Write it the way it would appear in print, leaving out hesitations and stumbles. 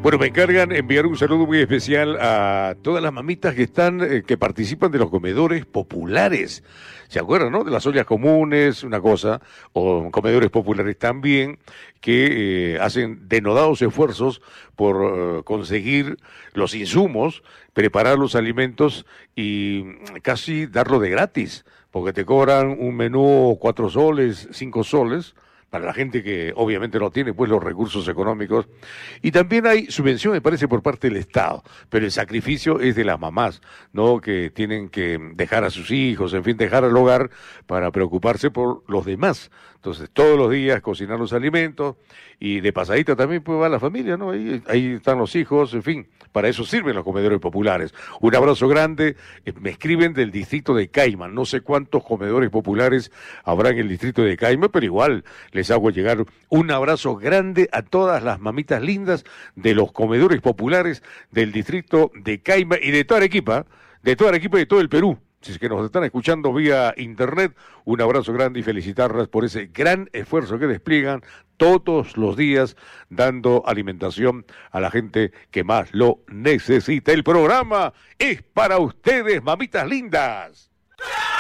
Bueno, me encargan enviar un saludo muy especial a todas las mamitas que están, que participan de los comedores populares. ¿Se acuerdan, no? De las ollas comunes, una cosa, o comedores populares también, que hacen denodados esfuerzos por conseguir los insumos, preparar los alimentos y casi darlo de gratis, porque te cobran un menú 4 soles, 5 soles, para la gente que obviamente no tiene pues los recursos económicos. Y también hay subvención, me parece, por parte del Estado, pero el sacrificio es de las mamás, ¿no? Que tienen que dejar a sus hijos, en fin, dejar al hogar para preocuparse por los demás. Entonces, todos los días cocinar los alimentos y de pasadita también pues va la familia, ¿no? Ahí están los hijos, en fin, para eso sirven los comedores populares. Un abrazo grande. Me escriben del distrito de Caima, no sé cuántos comedores populares habrá en el distrito de Caima, pero igual les hago llegar un abrazo grande a todas las mamitas lindas de los comedores populares del distrito de Caima y de toda Arequipa y de todo el Perú. Si es que nos están escuchando vía internet, un abrazo grande y felicitarlas por ese gran esfuerzo que despliegan todos los días dando alimentación a la gente que más lo necesita. El programa es para ustedes, mamitas lindas.